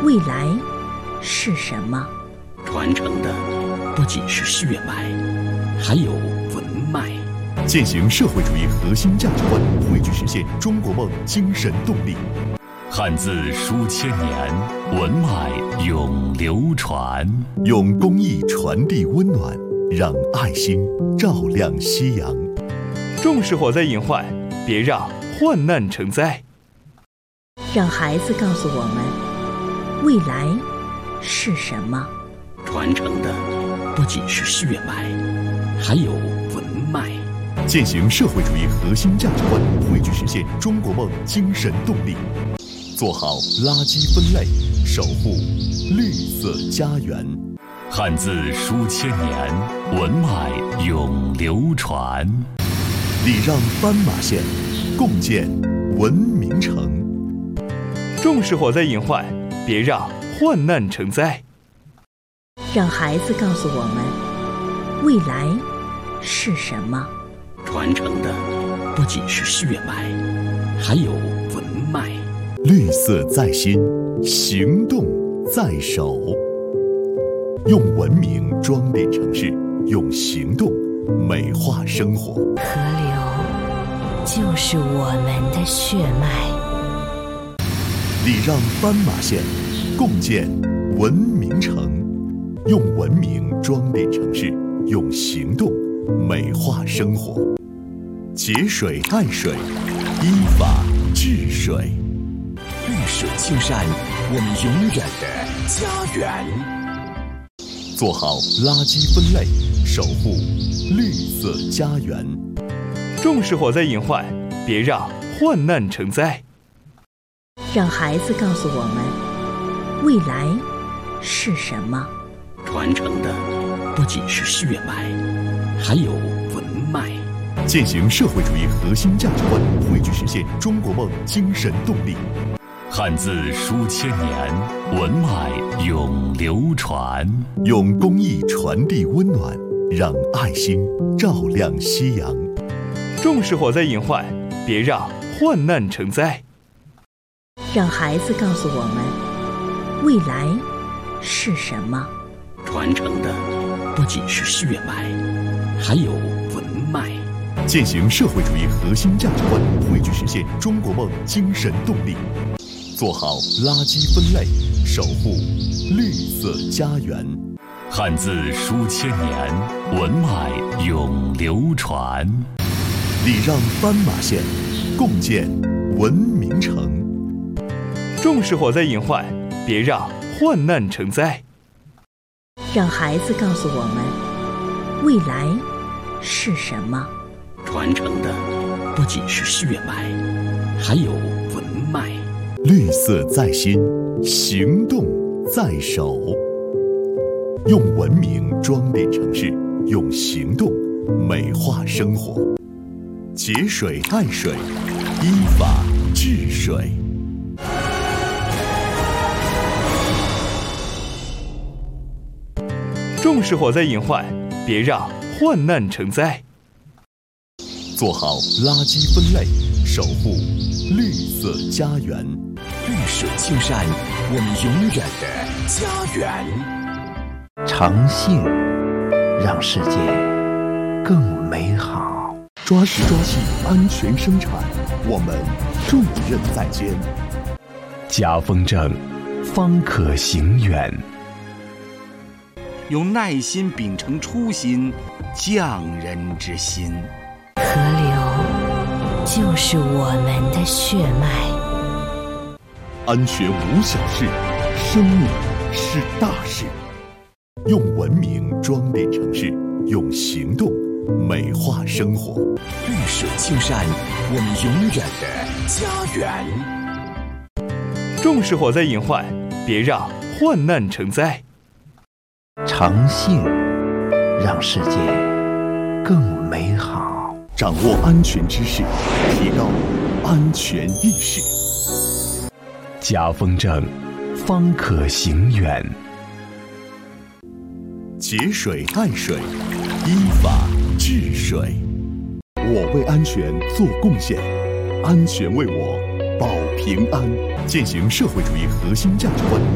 未来是什么？ 传承的不仅是血脉，还有文脉。 践行社会主义核心价值观，汇聚实现中国梦精神动力。 汉字书千年，文脉永流传。 用公益传递温暖，让爱心照亮夕阳。 重视火灾隐患，别让患难成灾。 让孩子告诉我们，未来是什么？ 传承的不仅是血脉，还有文脉。 践行社会主义核心价值观，汇聚实现中国梦精神动力。做好垃圾分类，守护绿色家园。 汉字书千年，文脉永流传。 礼让斑马线，共建文明城。 重视火灾隐患，别让患难成灾。 让孩子告诉我们，未来是什么？ 传承的不仅是血脉，还有文脉。 绿色在心，行动在手。用文明装点城市，用行动美化生活。 河流就是我们的血脉。 礼让斑马线，共建文明城。用文明装点城市，用行动美化生活。节水爱水，依法治水。 绿水青山，我们永远的家园。 做好垃圾分类，守护绿色家园。 重视火灾隐患，别让患难成灾。 让孩子告诉我们，未来是什么？ 传承的不仅是血脉，还有文脉。 践行社会主义核心价值观，汇聚实现中国梦精神动力。 汉字书千年，文脉永流传。 用公益传递温暖，让爱心照亮夕阳。 重视火灾隐患，别让患难成灾。 让孩子告诉我们，未来是什么？ 传承的不仅是血脉，还有文脉。 践行社会主义核心价值观，汇聚实现中国梦精神动力。做好垃圾分类，守护绿色家园。 汉字书千年，文脉永流传。 礼让斑马线，共建文明城。 重视火灾隐患，别让患难成灾。 让孩子告诉我们，未来是什么？ 传承的不仅是血脉，还有文脉。 绿色在心，行动在手。用文明装点城市，用行动美化生活。节水爱水，依法治水。 重视火灾隐患，别让患难成灾。 做好垃圾分类，守护绿色家园。 绿水青山，我们永远的家园。 诚信让世界更美好。 抓实抓细，安全生产，我们重任在肩。 家风正，方可行远。 用耐心秉承初心，匠人之心。 河流就是我们的血脉。 安全无小事，生命是大事。用文明装点城市，用行动美化生活。 绿水青山，我们永远的家园。 重视火灾隐患，别让患难成灾。 诚信让世界更美好。 掌握安全知识，提高安全意识。 家风正，方可行远。 节水爱水，依法治水。我为安全做贡献，安全为我保平安。践行社会主义核心价值观。